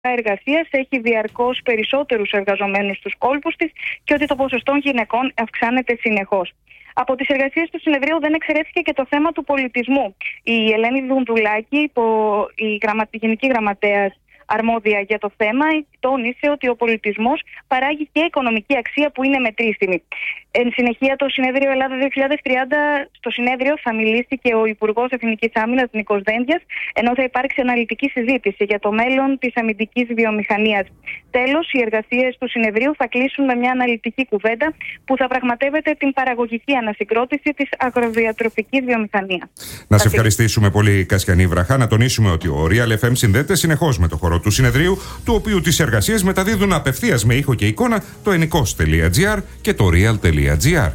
εργασίας έχει διαρκώς περισσότερους εργαζομένους στους κόλπους της και ότι το ποσοστό γυναικών αυξάνεται συνεχώς. Από τις εργασίες του συνεδρίου δεν εξαιρέθηκε και το θέμα του πολιτισμού. Η Ελένη Δουνδουλάκη, η Γενική Γραμματέας αρμόδια για το θέμα, τόνισε ότι ο πολιτισμός παράγει και οικονομική αξία που είναι μετρήσιμη. Εν συνεχεία, το Συνέδριο Ελλάδα 2030, στο συνέδριο θα μιλήσει και ο Υπουργός Εθνικής Άμυνας Νίκος Δένδιας, ενώ θα υπάρξει αναλυτική συζήτηση για το μέλλον της αμυντικής βιομηχανίας. Τέλος, οι εργασίες του συνεδρίου θα κλείσουν με μια αναλυτική κουβέντα που θα πραγματεύεται την παραγωγική ανασυγκρότηση της αγροδιατροφικής βιομηχανίας. Να σε ευχαριστήσουμε πολύ, Κασιανή Βραχά. Να τονίσουμε ότι ο Real FM συνδέεται συνεχώς με το χώρο του συνεδρίου, του οποίου τις εργασίες μεταδίδουν απευθείας με ήχο και εικόνα το ennikos.gr και το real.gr.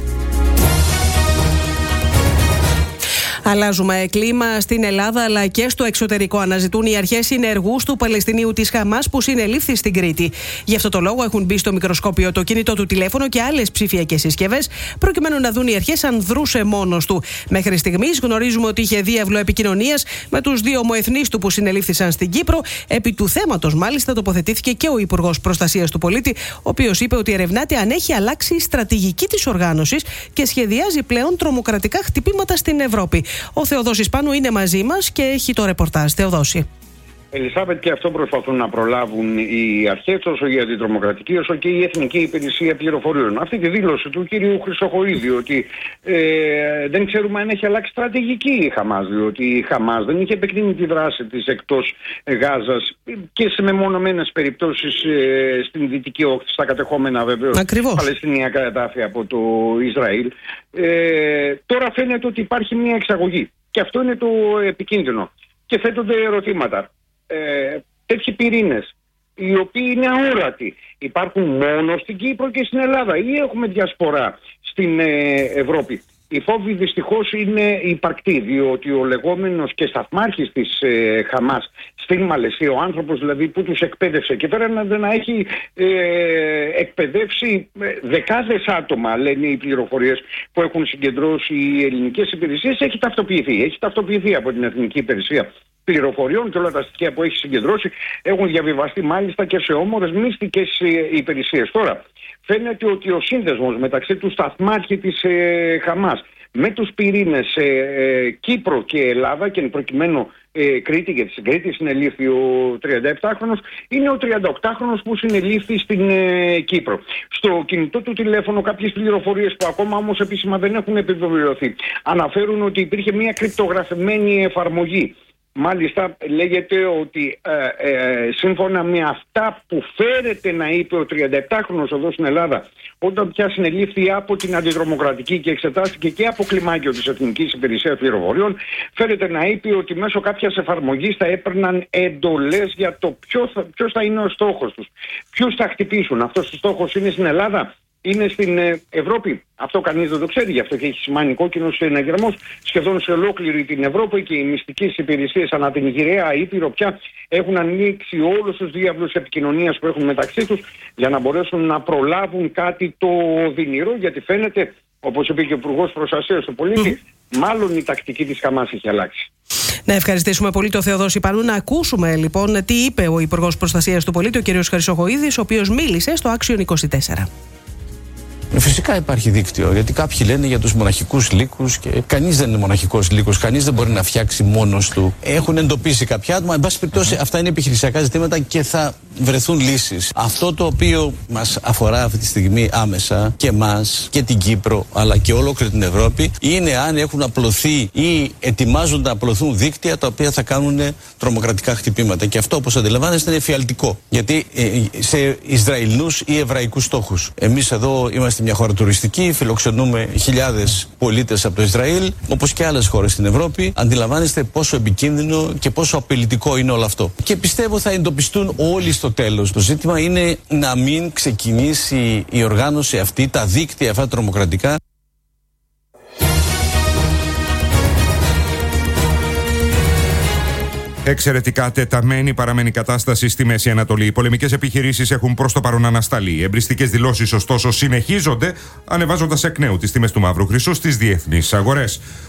Αλλάζουμε κλίμα στην Ελλάδα αλλά και στο εξωτερικό. Αναζητούν οι αρχές συνεργούς του Παλαιστινίου της Χαμάς που συνελήφθη στην Κρήτη. Γι' αυτό το λόγο έχουν μπει στο μικροσκόπιο το κινητό του τηλέφωνο και άλλες ψηφιακές συσκευές, προκειμένου να δουν οι αρχές αν δρούσε μόνος του. Μέχρι στιγμής γνωρίζουμε ότι είχε διάβλο επικοινωνίας με τους δύο ομοεθνείς του που συνελήφθησαν στην Κύπρο. Επί του θέματος, μάλιστα, τοποθετήθηκε και ο Υπουργός Προστασίας του Πολίτη, ο οποίος είπε ότι ερευνάται αν έχει αλλάξει η στρατηγική της οργάνωσης και σχεδιάζει πλέον τρομοκρατικά χτυπήματα στην Ευρώπη. Ο Θεοδόσης Πάνου είναι μαζί μας και έχει το ρεπορτάζ. Θεοδόση. Ελισάβετ, και αυτό προσπαθούν να προλάβουν οι αρχές, όσο η αντιτρομοκρατική όσο και η Εθνική Υπηρεσία Πληροφοριών. Αυτή τη δήλωση του κυρίου Χρυσοχοΐδη ότι δεν ξέρουμε αν έχει αλλάξει στρατηγική η Χαμάς, διότι η Χαμάς δεν είχε επεκτείνει τη δράση της εκτός Γάζας και σε μεμονωμένες περιπτώσεις στην Δυτική Όχθη, στα κατεχόμενα βεβαίως παλαιστινιακά εδάφη από το Ισραήλ. Τώρα φαίνεται ότι υπάρχει μια εξαγωγή και αυτό είναι το επικίνδυνο και θέτονται ερωτήματα. Τέτοιοι πυρήνες, οι οποίοι είναι αόρατοι, υπάρχουν μόνο στην Κύπρο και στην Ελλάδα ή έχουμε διασπορά στην Ευρώπη? Οι φόβοι δυστυχώς είναι υπαρκτοί, διότι ο λεγόμενος και σταθμάρχης της Χαμάς στην Μαλαισία, ο άνθρωπος δηλαδή που τους εκπαίδευσε και φέρανε να έχει εκπαιδεύσει δεκάδες άτομα, λένε οι πληροφορίες που έχουν συγκεντρώσει οι ελληνικές υπηρεσίες, έχει ταυτοποιηθεί από την Εθνική Υπηρεσία Πληροφοριών και όλα τα στοιχεία που έχει συγκεντρώσει έχουν διαβιβαστεί μάλιστα και σε όμορες μυστικές υπηρεσίες. Τώρα, φαίνεται ότι ο σύνδεσμος μεταξύ του σταθμάρχη της Χαμάς με τους πυρήνες Κύπρο και Ελλάδα, και εν προκειμένου Κρήτη, γιατί στην Κρήτη συνελήφθη ο 37χρονος, είναι ο 38χρονος που συνελήφθη στην Κύπρο. Στο κινητό του τηλέφωνο κάποιες πληροφορίες που ακόμα όμως επίσημα δεν έχουν επιβεβαιωθεί αναφέρουν ότι υπήρχε μια κρυπτογραφημένη εφαρμογή. Μάλιστα λέγεται ότι σύμφωνα με αυτά που φέρεται να είπε ο 37χρονος εδώ στην Ελλάδα, όταν πια συνελήφθη από την αντιτρομοκρατική και εξετάστηκε και από κλιμάκιο της Εθνικής Υπηρεσίας Πληροφοριών, φέρεται να είπε ότι μέσω κάποιας εφαρμογής θα έπαιρναν εντολές για το ποιος θα είναι ο στόχος τους, ποιους θα χτυπήσουν. Αυτός ο στόχος είναι στην Ελλάδα, είναι στην Ευρώπη? Αυτό κανείς δεν το ξέρει, γι' αυτό και έχει σημάνει κόκκινος εναγερμός σχεδόν σε ολόκληρη την Ευρώπη και οι μυστικές υπηρεσίες ανά την γυραιά Ήπειρο πια έχουν ανοίξει όλους τους διάβλους επικοινωνίας που έχουν μεταξύ τους για να μπορέσουν να προλάβουν κάτι το οδυνηρό, γιατί φαίνεται, όπως είπε και ο Υπουργός Προστασίας του Πολίτη, μάλλον η τακτική της Χαμάς έχει αλλάξει. Να ευχαριστήσουμε πολύ τον Θεοδόση Πανού. Να ακούσουμε λοιπόν τι είπε ο Υπουργός Προστασίας του Πολίτη, ο κ. Χρυσοχοΐδης, ο οποίος μίλησε στο Action 24. Φυσικά υπάρχει δίκτυο, γιατί κάποιοι λένε για τους μοναχικούς λύκους και κανείς δεν είναι μοναχικός λύκος, κανείς δεν μπορεί να φτιάξει μόνος του. Έχουν εντοπίσει κάποια άτομα, εν πάση περιπτώσει αυτά είναι επιχειρησιακά ζητήματα και θα βρεθούν λύσεις. Αυτό το οποίο μας αφορά αυτή τη στιγμή άμεσα και εμάς και την Κύπρο αλλά και ολόκληρη την Ευρώπη είναι αν έχουν απλωθεί ή ετοιμάζονται να απλωθούν δίκτυα τα οποία θα κάνουν τρομοκρατικά χτυπήματα. Και αυτό, όπως αντιλαμβάνεστε, είναι εφιαλτικό. Γιατί σε Ισραηλινούς ή εβραϊκούς στόχους. Εμείς εδώ είμαστε μια χώρα τουριστική, φιλοξενούμε χιλιάδες πολίτες από το Ισραήλ, όπως και άλλες χώρες στην Ευρώπη. Αντιλαμβάνεστε πόσο επικίνδυνο και πόσο απειλητικό είναι όλο αυτό. Και πιστεύω θα εντοπιστούν όλοι στο τέλος. Το ζήτημα είναι να μην ξεκινήσει η οργάνωση αυτή, τα δίκτυα αυτά τρομοκρατικά. Εξαιρετικά τεταμένη παραμένει η κατάσταση στη Μέση Ανατολή. Οι πολεμικές επιχειρήσεις έχουν προς το παρόν ανασταλεί. Οι εμπριστικές δηλώσεις, ωστόσο, συνεχίζονται, ανεβάζοντας εκ νέου τις τιμές του μαύρου χρυσού στις διεθνείς αγορές.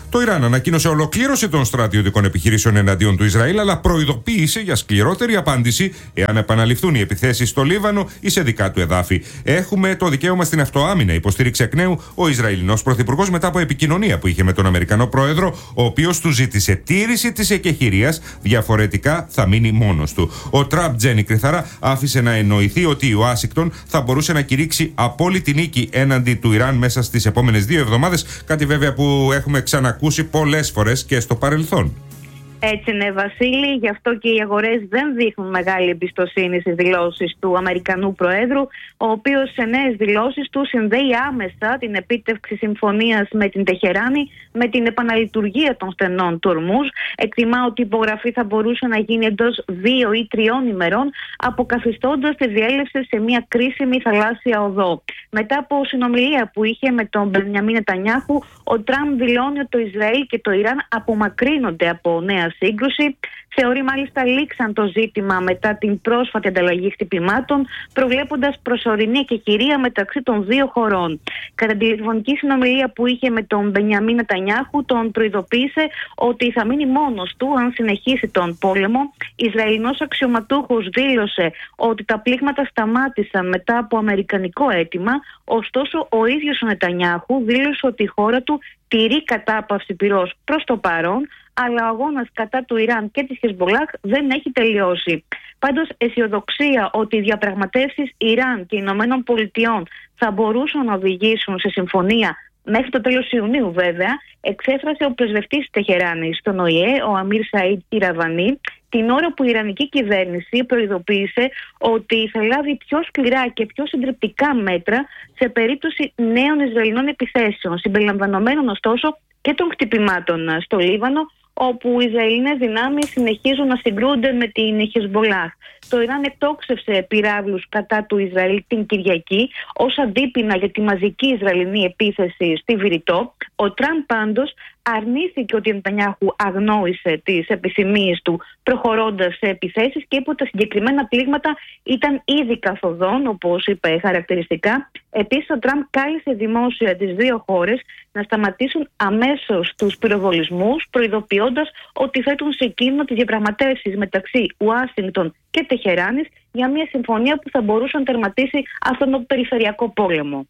Το Ιράν ανακοίνωσε ολοκλήρωση των στρατιωτικών επιχειρήσεων εναντίον του Ισραήλ, αλλά προειδοποίησε για σκληρότερη απάντηση εάν επαναληφθούν οι επιθέσεις στο Λίβανο ή σε δικά του εδάφη. Έχουμε το δικαίωμα στην αυτοάμυνα, υποστήριξε εκ νέου ο Ισραηλινός πρωθυπουργός μετά από επικοινωνία που είχε με τον Αμερικανό πρόεδρο, ο οποίος του ζήτησε τήρηση της εκεχηρίας, διαφορετικά θα μείνει μόνος του. Ο Τραμπ, Τζένι Κρυθαρά, άφησε να εννοηθεί ότι η Ουάσιγκτον θα μπορούσε να κηρύξει απόλυτη νίκη έναντι του Ιράν μέσα στις επόμενες 2 εβδομάδες, κάτι βέβαια που έχουμε ξανακούσει πολλές φορές και στο παρελθόν. Έτσι είναι, Βασίλη. Γι' αυτό και οι αγορές δεν δείχνουν μεγάλη εμπιστοσύνη στις δηλώσεις του Αμερικανού Προέδρου, ο οποίος σε νέες δηλώσεις του συνδέει άμεσα την επίτευξη συμφωνίας με την Τεχεράνη με την επαναλειτουργία των στενών του Ορμούζ. Εκτιμά ότι η υπογραφή θα μπορούσε να γίνει εντός 2 ή 3 ημερών, αποκαθιστώντας τη διέλευση σε μια κρίσιμη θαλάσσια οδό. Μετά από συνομιλία που είχε με τον Μπενιαμίν Νετανιάχου, ο Τραμπ δηλώνει ότι το Ισραήλ και το Ιράν απομακρύνονται από νέα σύγκρουση. Θεωρεί μάλιστα λήξαν το ζήτημα μετά την πρόσφατη ανταλλαγή χτυπημάτων, προβλέποντας προσωρινή εκεχηρία μεταξύ των δύο χωρών. Κατά τη τηλεφωνική συνομιλία που είχε με τον Μπενιαμίν Νετανιάχου, τον προειδοποίησε ότι θα μείνει μόνος του αν συνεχίσει τον πόλεμο. Ισραηλινός αξιωματούχος δήλωσε ότι τα πλήγματα σταμάτησαν μετά από αμερικανικό αίτημα, ωστόσο ο ίδιος ο Νετανιάχου δήλωσε ότι η χώρα του τηρεί κατάπαυση πυρός προς το παρόν, αλλά ο αγώνας κατά του Ιράν και της Χεσμολάχ δεν έχει τελειώσει. Πάντως, αισιοδοξία ότι οι διαπραγματεύσεις Ιράν και Ηνωμένων Πολιτειών θα μπορούσαν να οδηγήσουν σε συμφωνία μέχρι το τέλος Ιουνίου, βέβαια, εξέφρασε ο πρεσβευτής της Τεχεράνης στον ΟΗΕ, ο Αμίρ Σαΐντ Ιραβανί, την ώρα που η Ιρανική κυβέρνηση προειδοποίησε ότι θα λάβει πιο σκληρά και πιο συντριπτικά μέτρα σε περίπτωση νέων Ισραηλινών επιθέσεων, συμπεριλαμβανομένων ωστόσο και των χτυπημάτων στο Λίβανο, όπου οι Ισραηλινές δυνάμεις συνεχίζουν να συγκρούνται με την Χεσμολάχ. Το Ιράν εκτόξευσε πυράβλους κατά του Ισραήλ την Κυριακή ως αντίπεινα για τη μαζική Ισραηλινή επίθεση στη Βηρητό. Ο Τραμπ πάντως αρνήθηκε ότι ο Νετανιάχου αγνόησε τις επιθυμίες του προχωρώντας σε επιθέσεις και είπε ότι τα συγκεκριμένα πλήγματα ήταν ήδη καθοδόν, όπως είπε χαρακτηριστικά. Επίσης, ο Τραμπ κάλεσε δημόσια τις δύο χώρες να σταματήσουν αμέσως τους πυροβολισμούς, προειδοποιώντας ότι θέτουν σε κίνδυνο τις διαπραγματεύσεις μεταξύ Ουάσιγκτον και Τεχεράνης για μια συμφωνία που θα μπορούσε να τερματίσει αυτόν τον περιφερειακό πόλεμο.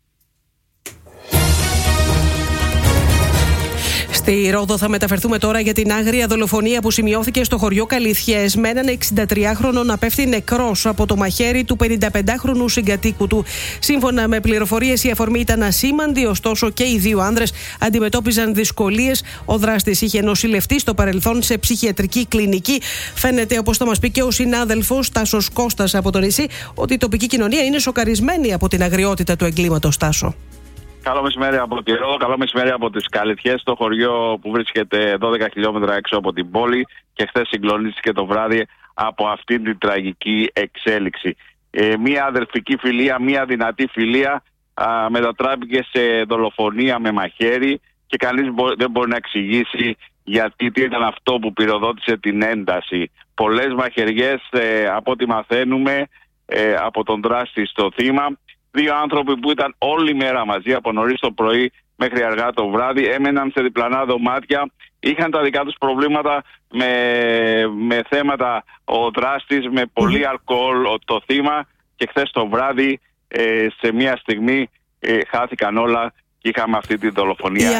Στη Ρόδο θα μεταφερθούμε τώρα για την άγρια δολοφονία που σημειώθηκε στο χωριό Καλυθιές με έναν 63χρονο να πέφτει νεκρός από το μαχαίρι του 55χρονου συγκατοίκου του. Σύμφωνα με πληροφορίες, η αφορμή ήταν ασήμαντη, ωστόσο και οι δύο άνδρες αντιμετώπιζαν δυσκολίες. Ο δράστης είχε νοσηλευτεί στο παρελθόν σε ψυχιατρική κλινική. Φαίνεται, όπως θα μας πει και ο συνάδελφος Τάσος Κώστας από το νησί, ότι η τοπική κοινωνία είναι σοκαρισμένη από την αγριότητα του εγκλήματος. Τάσο. Καλό μεσημέρι από τη Ρόδο, καλό μεσημέρι από τις Καλυθιές, το χωριό που βρίσκεται 12 χιλιόμετρα έξω από την πόλη και χθες συγκλονίστηκε το βράδυ από αυτήν την τραγική εξέλιξη. Μία αδερφική φιλία, μία δυνατή φιλία μετατράπηκε σε δολοφονία με μαχαίρι και κανείς δεν μπορεί να εξηγήσει γιατί τι ήταν αυτό που πυροδότησε την ένταση. Πολλές μαχαιριές από ό,τι μαθαίνουμε από τον δράστη στο θύμα. Δύο άνθρωποι που ήταν όλη μέρα μαζί από νωρίς το πρωί μέχρι αργά το βράδυ, έμεναν σε διπλανά δωμάτια, είχαν τα δικά τους προβλήματα με θέματα ο δράστης, με πολύ αλκοόλ το θύμα και χθες το βράδυ σε μια στιγμή χάθηκαν όλα και είχαμε αυτή τη δολοφονία.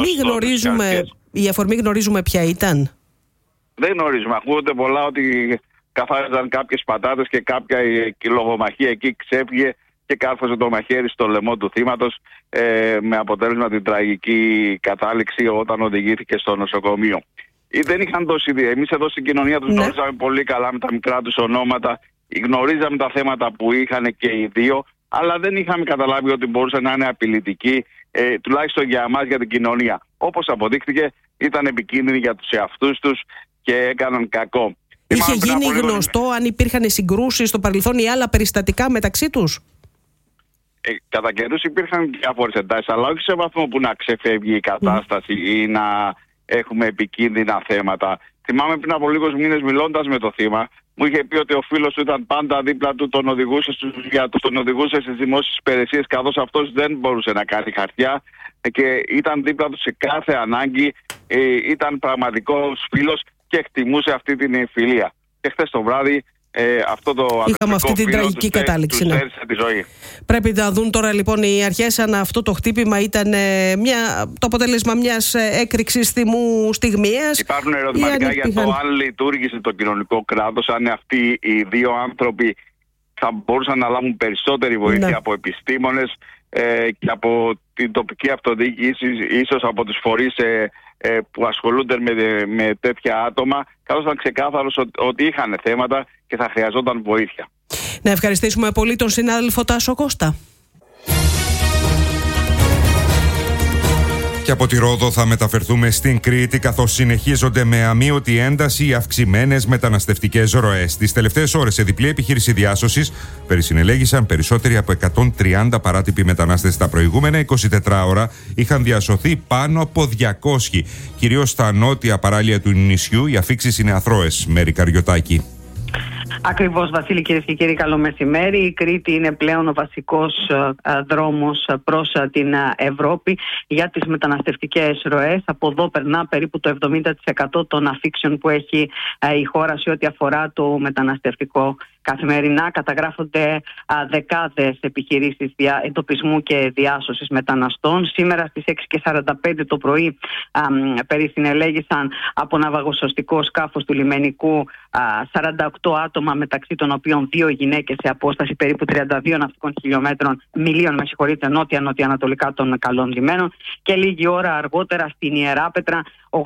Η αφορμή γνωρίζουμε ποια ήταν. Δεν γνωρίζουμε, ακούγονται πολλά ότι καθάριζαν κάποιες πατάτες και κάποια λογομαχία εκεί ξέφυγε και κάρφωσε το μαχαίρι στο λαιμό του θύματος με αποτέλεσμα την τραγική κατάληξη όταν οδηγήθηκε στο νοσοκομείο. Δεν είχαν δώσει ιδέα. Εμείς εδώ στην κοινωνία τους γνωρίζαμε πολύ καλά με τα μικρά τους ονόματα, γνωρίζαμε τα θέματα που είχαν και οι δύο, αλλά δεν είχαμε καταλάβει ότι μπορούσε να είναι απειλητικοί, τουλάχιστον για εμάς, για την κοινωνία. Όπως αποδείχθηκε, ήταν επικίνδυνοι για τους εαυτούς τους και έκαναν κακό. Είχε γίνει γνωστό αν υπήρχαν συγκρούσεις στο παρελθόν ή άλλα περιστατικά μεταξύ τους? Κατά καιρούς υπήρχαν διάφορες εντάσεις, αλλά όχι σε βαθμό που να ξεφεύγει η κατάσταση ή να έχουμε επικίνδυνα θέματα. Θυμάμαι πριν από λίγους μήνες, μιλώντας με το θύμα, μου είχε πει ότι ο φίλος του ήταν πάντα δίπλα του, τον οδηγούσε στις δημόσιες υπηρεσίες, καθώς αυτός δεν μπορούσε να κάνει χαρτιά και ήταν δίπλα του σε κάθε ανάγκη ήταν πραγματικός φίλος και εκτιμούσε αυτή την φιλία. Και χθες το βράδυ αυτό το είχαμε αυτή την τραγική κατάληξη. Τους έρισε τη ζωή. Πρέπει να δουν τώρα λοιπόν οι αρχές αν αυτό το χτύπημα ήταν το αποτέλεσμα μιας έκρηξης θυμού στιγμίας. Υπάρχουν ερωτηματικά για το αν λειτουργήσε το κοινωνικό κράτος, αν αυτοί οι δύο άνθρωποι θα μπορούσαν να λάβουν περισσότερη βοήθεια από επιστήμονες και από την τοπική αυτοδιοίκηση, ίσως από τους φορείς που ασχολούνται με τέτοια άτομα, καθώς ήταν ξεκάθαρος ότι είχαν θέματα και θα χρειαζόταν βοήθεια. Να ευχαριστήσουμε πολύ τον συνάδελφο Τάσο Κώστα. Και από τη Ρόδο θα μεταφερθούμε στην Κρήτη, καθώς συνεχίζονται με αμείωτη ένταση οι αυξημένες μεταναστευτικές ροές. Τις τελευταίες ώρες, σε διπλή επιχείρηση διάσωσης, περισυνελέγησαν περισσότεροι από 130 παράτυποι μετανάστες. Τα προηγούμενα 24 ώρα είχαν διασωθεί πάνω από 200. Κυρίως στα νότια παράλια του νησιού, οι αφίξεις είναι αθρώες. Μέρη Καριωτάκη. Ακριβώς, Βασίλη, κυρίες και κύριοι, καλό μεσημέρι. Η Κρήτη είναι πλέον ο βασικός δρόμος προς την Ευρώπη για τις μεταναστευτικές ροές. Από εδώ περνά περίπου το 70% των αφίξεων που έχει η χώρα σε ό,τι αφορά το μεταναστευτικό. Καθημερινά καταγράφονται δεκάδες επιχειρήσεις εντοπισμού και διάσωσης μεταναστών. Σήμερα στις 6:45 το πρωί περισυνελέγησαν από ναυαγοσωστικό σκάφος του λιμενικού 48 άτομα, μεταξύ των οποίων 2 γυναίκες, σε απόσταση περίπου 32 ναυτικών μιλίων, νότια-νοτιοανατολικά των καλών λιμένων. Και λίγη ώρα αργότερα στην Ιεράπετρα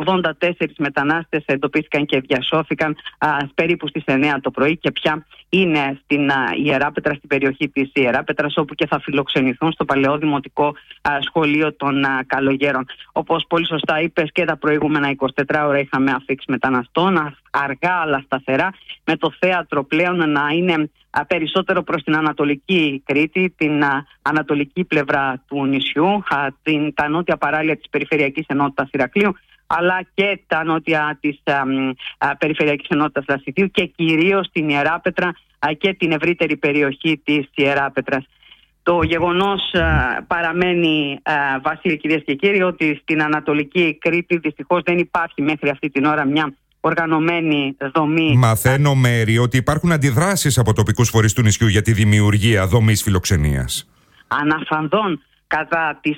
84 μετανάστες εντοπίστηκαν και διασώθηκαν περίπου στις 9 το πρωί και πια είναι στην Ιεράπετρα, στην περιοχή της Ιεράπετρας, όπου και θα φιλοξενηθούν στο Παλαιό Δημοτικό Σχολείο των Καλογέρων. Όπως πολύ σωστά είπες, και τα προηγούμενα 24 ώρα είχαμε αφίξεις μεταναστών, αργά αλλά σταθερά, με το θέατρο πλέον να είναι περισσότερο προς την Ανατολική Κρήτη, την ανατολική πλευρά του νησιού, τα νότια παράλια της Περιφερειακής Ενότητας Ηρακλείου, αλλά και τα νότια της Περιφερειακής Ενότητας Λασιθίου και κυρίως την Ιεράπετρα και την ευρύτερη περιοχή της Ιεράπετρας. Το γεγονός παραμένει, Βασίλη, κυρίες και κύριοι, ότι στην Ανατολική Κρήτη δυστυχώς δεν υπάρχει μέχρι αυτή την ώρα μια οργανωμένη δομή. Μαθαίνω, Μέρη, ότι υπάρχουν αντιδράσεις από τοπικούς φορείς του νησιού για τη δημιουργία δομής φιλοξενίας. Αναφανδόν κατά της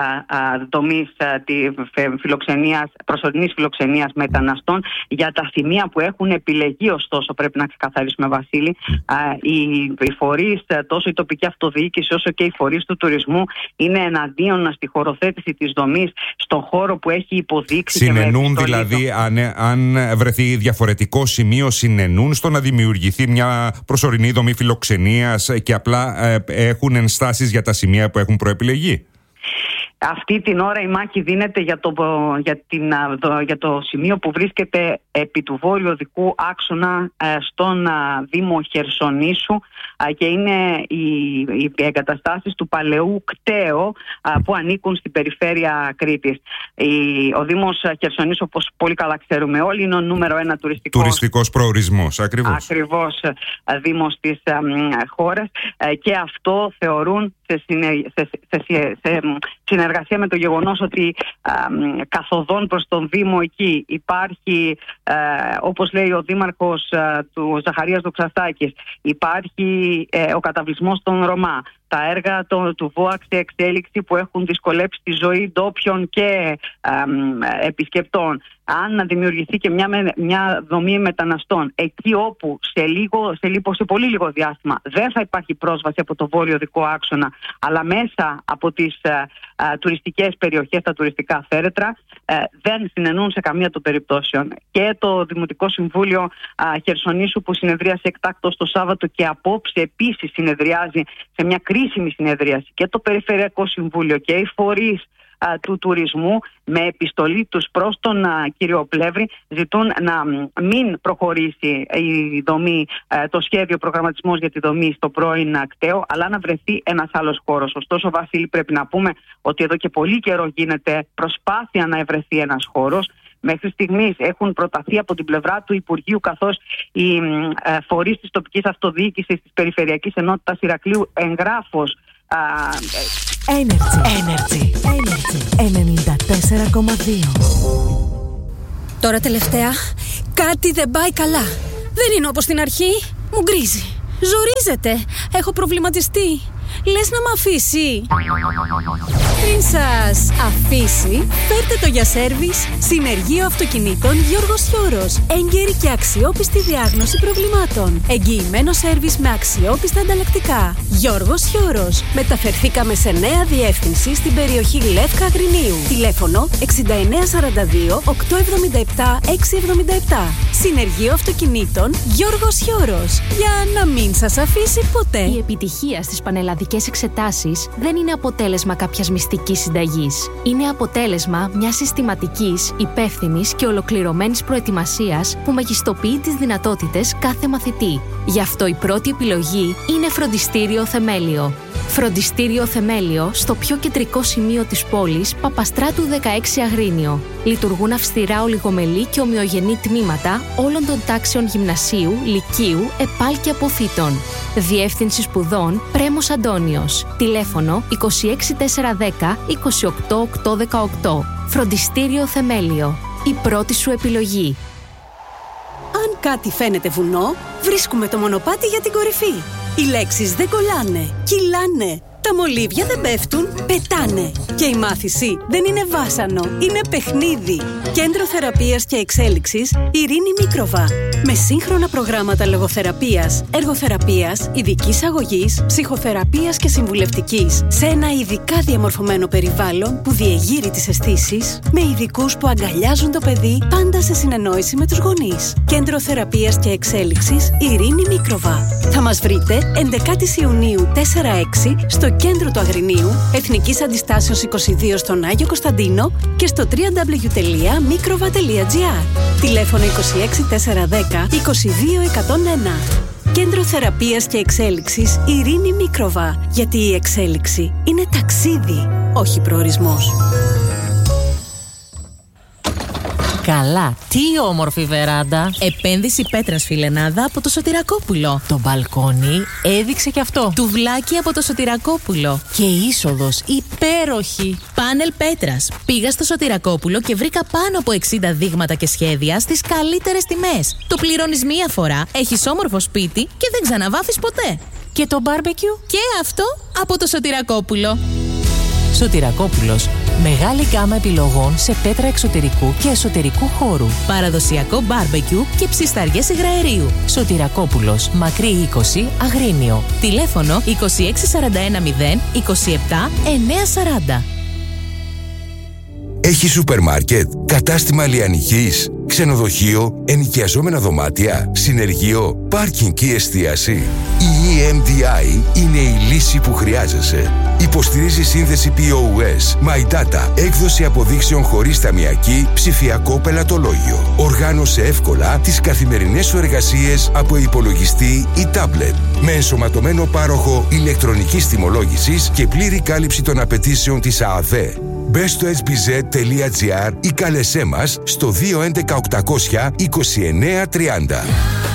δομής προσωρινής φιλοξενίας μεταναστών για τα σημεία που έχουν επιλεγεί. Ωστόσο, πρέπει να ξεκαθαρίσουμε, Βασίλη, οι φορείς, τόσο η τοπική αυτοδιοίκηση όσο και οι φορείς του τουρισμού, είναι εναντίον στη χωροθέτηση της δομής στον χώρο που έχει υποδείξει. Συνενούν δηλαδή, αν βρεθεί διαφορετικό σημείο, συνενούν στο να δημιουργηθεί μια προσωρινή δομή φιλοξενίας και απλά έχουν ενστάσεις για τα σημεία που έχουν προεπιλεγεί. Αυτή την ώρα η μάχη δίνεται για το σημείο που βρίσκεται επί του βόρειου οδικού άξονα στον Δήμο Χερσονήσου και είναι οι εγκαταστάσεις του παλαιού κταίου που ανήκουν στην περιφέρεια Κρήτης. Ο Δήμος Χερσονήσου, όπως πολύ καλά ξέρουμε όλοι, είναι ο νούμερο 1 τουριστικός προορισμός. Ακριβώς Δήμος της χώρας και αυτό θεωρούν σε συνεργασία με το γεγονός ότι καθοδόν προς τον Δήμο εκεί υπάρχει, όπως λέει ο Δήμαρχος του Ζαχαρίας Δοξαστάκης, υπάρχει ο καταβλισμός των Ρωμά, τα έργα του ΒΟΑΚ σε εξέλιξη που έχουν δυσκολέψει τη ζωή ντόπιων και επισκεπτών. Αν δημιουργηθεί και μια δομή μεταναστών εκεί όπου σε πολύ λίγο διάστημα δεν θα υπάρχει πρόσβαση από το βόρειο οδικό άξονα, αλλά μέσα από τις τουριστικές περιοχές, τα τουριστικά θέρετρα, δεν συνενούν σε καμία των περιπτώσεων. Και το Δημοτικό Συμβούλιο Χερσονήσου, που συνεδρίασε εκτάκτως το Σάββατο και απόψε επίσης συνεδριάζει σε μια κρίσιμη συνεδρίαση, και το Περιφερειακό Συμβούλιο και οι φορείς του τουρισμού, με επιστολή τους προς τον κύριο Πλεύρη, ζητούν να μην προχωρήσει η δομή, το σχέδιο προγραμματισμός για τη δομή στο πρώην κταίο, αλλά να βρεθεί ένας άλλος χώρος. Ωστόσο, Βασίλη, πρέπει να πούμε ότι εδώ και πολύ καιρό γίνεται προσπάθεια να ευρεθεί ένας χώρος. Μέχρι στιγμής έχουν προταθεί από την πλευρά του Υπουργείου, καθώς οι φορείς της τοπικής αυτοδιοίκησης της Περιφερειακής Ενότητας Ηρακλείου εγγράφως Energy 94,2. Τώρα τελευταία κάτι δεν πάει καλά. Δεν είναι όπως στην αρχή. Μου γκρίζει. Ζορίζεται. Έχω προβληματιστεί. Λες να μ' αφήσει? Πριν σας αφήσει, φέρτε το για σέρβις Συνεργείο Αυτοκινήτων Γιώργος Χιώρος. Έγκαιρη και αξιόπιστη διάγνωση προβλημάτων. Εγγυημένο σέρβις με αξιόπιστα ανταλλακτικά. Γιώργος Χιώρος. Μεταφερθήκαμε σε νέα διεύθυνση στην περιοχή Λεύκα Αγρινίου. Τηλέφωνο 6942 877 677. Συνεργείο Αυτοκινήτων Γιώργος Χιώρος. Για να μην σας αφήσει ποτέ. Η επιτυχία στις πανελλαδικές εξετάσεις δεν είναι αποτέλεσμα κάποιας μυστικής συνταγής. Είναι αποτέλεσμα μιας συστηματικής, υπεύθυνης και ολοκληρωμένης προετοιμασίας που μεγιστοποιεί τις δυνατότητες κάθε μαθητή. Γι' αυτό η πρώτη επιλογή είναι Φροντιστήριο Θεμέλιο. Φροντιστήριο Θεμέλιο στο πιο κεντρικό σημείο της πόλης, Παπαστράτου 16 Αγρίνιο. Λειτουργούν αυστηρά ολιγομελή και ομοιογενή τμήματα όλων των τάξεων γυμνασίου, λυκείου, επάλ και αποφύτων. Διεύθυνση σπουδών Πρέμος Αντώνιος. Τηλέφωνο 26410 28818. Φροντιστήριο Θεμέλιο. Η πρώτη σου επιλογή. Αν κάτι φαίνεται βουνό, βρίσκουμε το μονοπάτι για την κορυφή. Οι λέξεις δεν κολλάνε, κυλάνε. Τα μολύβια δεν πέφτουν, πετάνε. Και η μάθηση δεν είναι βάσανο, είναι παιχνίδι. Κέντρο Θεραπείας και Εξέλιξης Ειρήνη Μίκροβα. Με σύγχρονα προγράμματα λογοθεραπείας, εργοθεραπείας, ειδικής αγωγής, ψυχοθεραπείας και συμβουλευτικής. Σε ένα ειδικά διαμορφωμένο περιβάλλον που διεγείρει τις αισθήσεις, με ειδικούς που αγκαλιάζουν το παιδί, πάντα σε συνεννόηση με τους γονείς. Κέντρο Θεραπείας και Εξέλιξης Ειρήνη Μίκροβα. Θα μας βρείτε 11 Ιουνίου 4-6 στο κέντρο του Αγρινίου, Εθνικής Αντιστάσεως 22 στον Άγιο Κωνσταντίνο και στο www.mikrova.gr. Τηλέφωνο 26410 22101. Κέντρο Θεραπείας και Εξέλιξης Ειρήνη Μίκροβα. Γιατί η εξέλιξη είναι ταξίδι, όχι προορισμός. Καλά, τι όμορφη βεράντα. Επένδυση πέτρας φιλενάδα από το Σωτηρακόπουλο. Το μπαλκόνι έδειξε κι αυτό. Τουβλάκι από το Σωτηρακόπουλο. Και είσοδος υπέροχη. Πάνελ πέτρας. Πήγα στο Σωτηρακόπουλο και βρήκα πάνω από 60 δείγματα και σχέδια στις καλύτερες τιμές. Το πληρώνεις μία φορά, έχεις όμορφο σπίτι και δεν ξαναβάφεις ποτέ. Και το μπάρμπεκιου και αυτό από το Σωτηρακόπουλο. Σωτηρακόπουλος. Μεγάλη γκάμα επιλογών σε πέτρα εξωτερικού και εσωτερικού χώρου. Παραδοσιακό μπάρμπεκιου και ψισταριές υγραερίου. Σωτηρακόπουλος. Μακρύ 20 Αγρίνιο. Τηλέφωνο 26410 27 940. Έχει σούπερ μάρκετ, κατάστημα λιανικής, ξενοδοχείο, ενοικιαζόμενα δωμάτια, συνεργείο, πάρκινγκ και εστίαση. Η EMDI είναι η λύση που χρειάζεσαι. Υποστηρίζει σύνδεση POS, My Data, έκδοση αποδείξεων χωρίς ταμιακή, ψηφιακό πελατολόγιο. Οργάνωσε εύκολα τις καθημερινές σου εργασίες από υπολογιστή ή τάμπλετ. Με ενσωματωμένο πάροχο ηλεκτρονικής τιμολόγησης και πλήρη κάλυψη των απαιτήσεων της ΑΑΔΕ. Μπες στο hbz.gr ή κάλεσέ μας στο 211 800 2930.